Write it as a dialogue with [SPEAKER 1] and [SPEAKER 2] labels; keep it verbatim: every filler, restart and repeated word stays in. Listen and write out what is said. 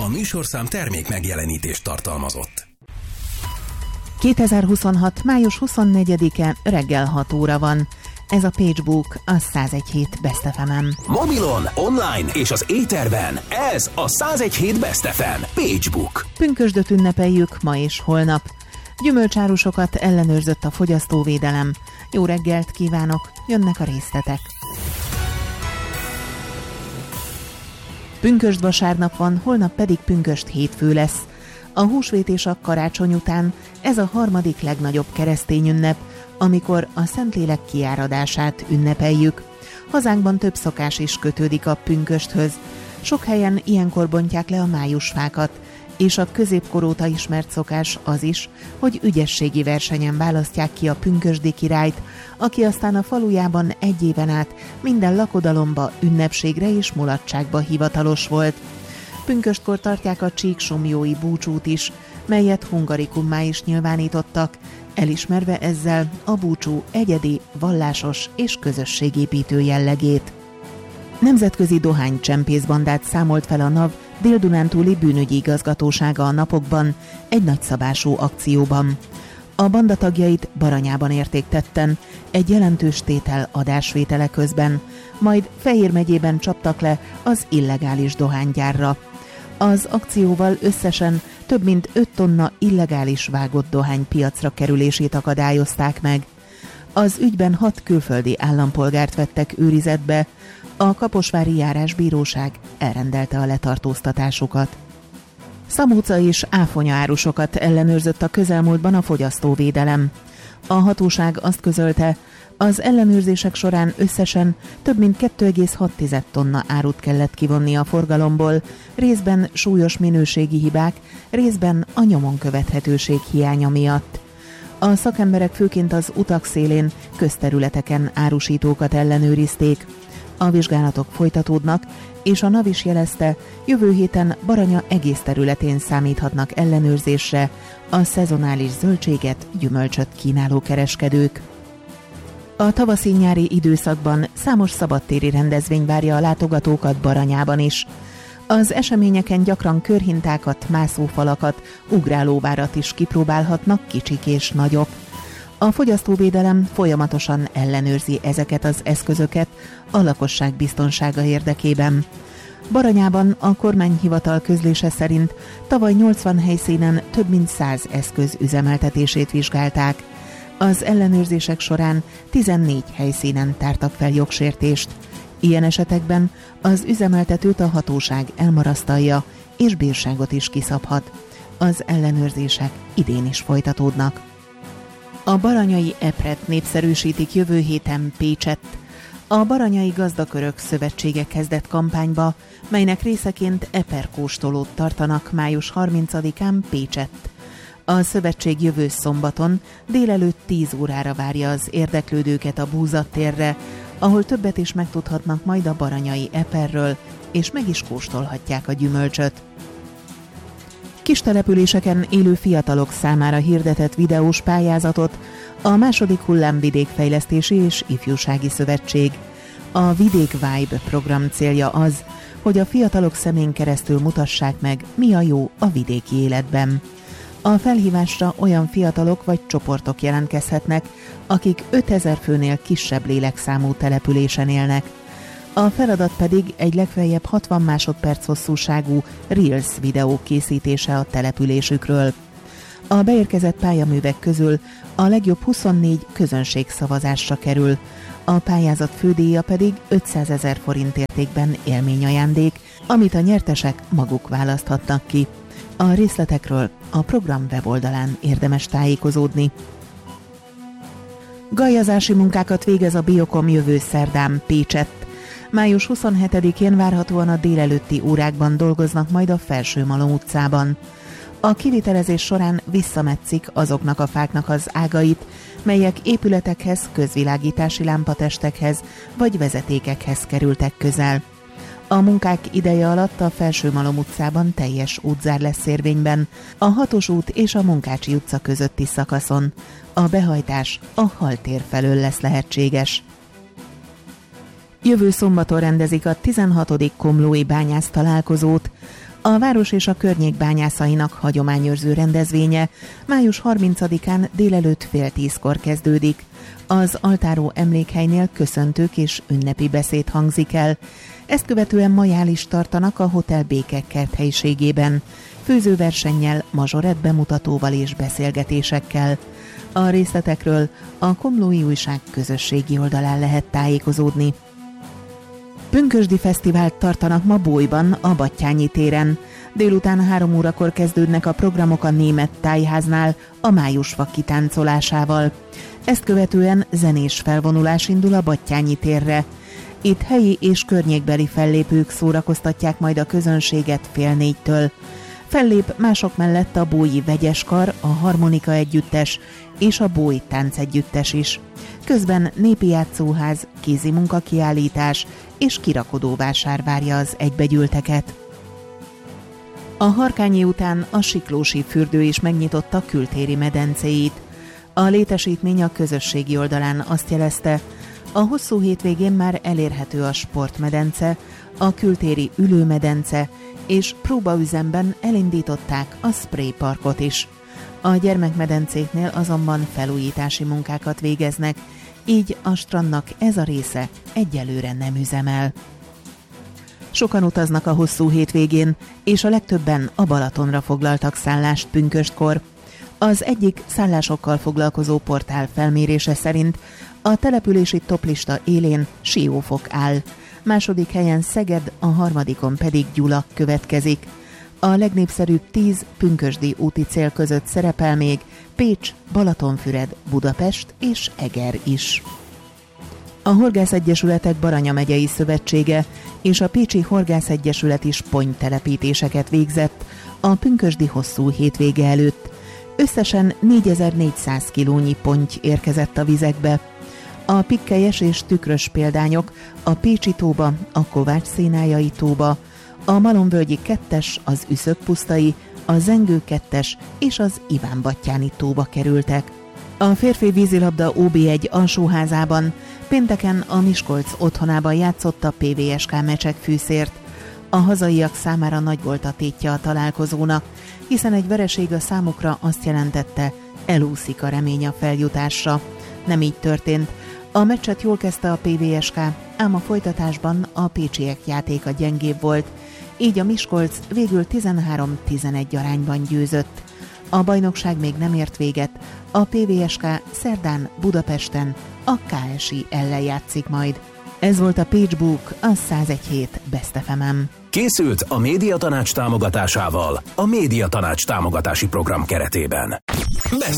[SPEAKER 1] műsorszám termék megjelenítést tartalmazott.
[SPEAKER 2] kétezer-huszonhat. május huszonnegyedike reggel hat óra van. Ez a PageBook, a száz egy hét Best ef em-en.
[SPEAKER 1] Mobilon, online és az éterben ez a száz egy hét Best ef em PageBook.
[SPEAKER 2] Pünkösdöt ünnepeljük ma és holnap. Gyümölcsárusokat ellenőrzött a fogyasztóvédelem. Jó reggelt kívánok, jönnek a részletek. Pünkösd vasárnap van, holnap pedig pünkösd hétfő lesz. A húsvét és a karácsony után ez a harmadik legnagyobb keresztény ünnep, amikor a Szentlélek kiáradását ünnepeljük. Hazánkban több szokás is kötődik a pünkösdhöz. Sok helyen ilyenkor bontják le a májusfákat, és a középkor óta ismert szokás az is, hogy ügyességi versenyen választják ki a pünkösdi királyt, aki aztán a falujában egy éven át minden lakodalomba, ünnepségre és mulatságba hivatalos volt. Pünköstkor tartják a csíksomjói búcsút is, melyet hungarikummá is nyilvánítottak, elismerve ezzel a búcsú egyedi, vallásos és közösségépítő jellegét. Nemzetközi dohánycsempészbandát számolt fel a NAV Dél-Dunántúli bűnügyi igazgatósága a napokban egy nagyszabású akcióban. A banda tagjait Baranyában érték tetten egy jelentős tétel adásvétele közben, majd Fejér megyében csaptak le az illegális dohánygyárra. Az akcióval összesen több mint öt tonna illegális vágott dohány piacra kerülését akadályozták meg. Az ügyben hat külföldi állampolgárt vettek őrizetbe, a Kaposvári Járásbíróság elrendelte a letartóztatásukat. Szamóca és áfonya árusokat ellenőrzött a közelmúltban a fogyasztóvédelem. A hatóság azt közölte, az ellenőrzések során összesen több mint kettő egész hat tonna árut kellett kivonni a forgalomból, részben súlyos minőségi hibák, részben a nyomon követhetőség hiánya miatt. A szakemberek főként az utak szélén, közterületeken árusítókat ellenőrizték. A vizsgálatok folytatódnak, és a NAV is jelezte, jövő héten Baranya egész területén számíthatnak ellenőrzésre a szezonális zöldséget, gyümölcsöt kínáló kereskedők. A tavaszi-nyári időszakban számos szabadtéri rendezvény várja a látogatókat Baranyában is. Az eseményeken gyakran körhintákat, mászófalakat, ugrálóvárat is kipróbálhatnak kicsik és nagyok. A fogyasztóvédelem folyamatosan ellenőrzi ezeket az eszközöket a lakosság biztonsága érdekében. Baranyában a kormányhivatal közlése szerint tavaly nyolcvan helyszínen több mint száz eszköz üzemeltetését vizsgálták. Az ellenőrzések során tizennégy helyszínen tártak fel jogsértést. Ilyen esetekben az üzemeltetőt a hatóság elmarasztalja, és bírságot is kiszabhat. Az ellenőrzések idén is folytatódnak. A baranyai epret népszerűsítik jövő héten Pécsett. A Baranyai Gazdakörök Szövetsége kezdett kampányba, melynek részeként eperkóstolót tartanak május harmincadikán Pécsett. A szövetség jövő szombaton délelőtt tíz órára várja az érdeklődőket a Búzattérre, ahol többet is megtudhatnak majd a baranyai eperről, és meg is kóstolhatják a gyümölcsöt. Kis településeken élő fiatalok számára hirdetett videós pályázatot a második hullám vidékfejlesztési és ifjúsági szövetség. A Vidék Vibe program célja az, hogy a fiatalok szemén keresztül mutassák meg, mi a jó a vidéki életben. A felhívásra olyan fiatalok vagy csoportok jelentkezhetnek, akik ötezer főnél kisebb lélekszámú településen élnek. A feladat pedig egy legfeljebb hatvan másodperc hosszúságú Reels videó készítése a településükről. A beérkezett pályaművek közül a legjobb huszonnégy közönségszavazásra kerül, a pályázat fődíja pedig ötszázezer forint értékben élményajándék, amit a nyertesek maguk választhatnak ki. A részletekről a program weboldalán érdemes tájékozódni. Galjazási munkákat végez a Biokom jövő szerdán Pécsett. május huszonhetedikén várhatóan a délelőtti órákban dolgoznak majd a Felsőmalom utcában. A kivitelezés során visszametszik azoknak a fáknak az ágait, melyek épületekhez, közvilágítási lámpatestekhez vagy vezetékekhez kerültek közel. A munkák ideje alatt a Felsőmalom utcában teljes útzár lesz érvényben, a Hatos út és a Munkácsi utca közötti szakaszon. A behajtás a Halltér felől lesz lehetséges. Jövő szombaton rendezik a tizenhatodik komlói bányász találkozót. A A város és a környék bányászainak hagyományőrző rendezvénye május harmincadikán délelőtt fél tízkor kezdődik. Az Altáró emlékhelynél köszöntők és ünnepi beszéd hangzik el. Ezt követően majálist tartanak a Hotel Béke kerthelyiségében, főzőversennyel, mazsorett bemutatóval és beszélgetésekkel. A részletekről a Komlói Újság közösségi oldalán lehet tájékozódni. Pünkösdi fesztivált tartanak ma Bójban, a Battyányi téren. Délután három órakor kezdődnek a programok a Német Tájháznál a májusfa kitáncolásával. Ezt követően zenés felvonulás indul a Battyányi térre. Itt helyi és környékbeli fellépők szórakoztatják majd a közönséget fél négytől. Fellép mások mellett a Bói Vegyeskar, a Harmonika Együttes és a Bói Táncegyüttes is. Közben népi játszóház, kézimunka kiállítás és kirakodóvásár várja az egybegyűlteket. A Harkányi után a Siklósi fürdő is megnyitotta kültéri medencéit. A létesítmény a közösségi oldalán azt jelezte, a hosszú hétvégén már elérhető a sportmedence, a kültéri ülőmedence, és próbaüzemben elindították a spray parkot is. A gyermekmedencéknél azonban felújítási munkákat végeznek, így a strandnak ez a része egyelőre nem üzemel. Sokan utaznak a hosszú hétvégén, és a legtöbben a Balatonra foglaltak szállást pünköstkor. Az egyik szállásokkal foglalkozó portál felmérése szerint a települési toplista élén Siófok áll. Második helyen Szeged, a harmadikon pedig Gyula következik. A legnépszerűbb tíz pünkösdi úti cél között szerepel még Pécs, Balatonfüred, Budapest és Eger is. A Horgászegyesületek Baranya megyei szövetsége és a Pécsi Horgászegyesület is pontytelepítéseket végzett a pünkösdi hosszú hétvége előtt. Összesen négyezer-négyszáz kilónyi ponty érkezett a vizekbe. A pikkelyes és tükrös példányok a Pécsi tóba, a Kovács-szénályai tóba, a Malomvölgyi kettes, az Üszök pusztai, a Zengő kettes és az Ivánbattyáni tóba kerültek. A férfi vízilabda ó bé egy alsóházában pénteken a Miskolc otthonában játszott a pé vé es ká Mecsek Fűszért. A hazaiak számára nagy volt a tétje a találkozónak, hiszen egy vereség a számukra azt jelentette, elúszik a remény a feljutásra. Nem így történt. A meccset jól kezdte a pé vé es ká, ám a folytatásban a pécsiek játéka gyengébb volt, így a Miskolc végül tizenhárom tizenegy arányban győzött. A bajnokság még nem ért véget, a pé vé es ká szerdán Budapesten a ká es i ellen játszik majd. Ez volt a Pagebook, a száz egy hét Best ef em-en.
[SPEAKER 1] Készült a Médiatanács támogatásával a Médiatanács támogatási program keretében. Best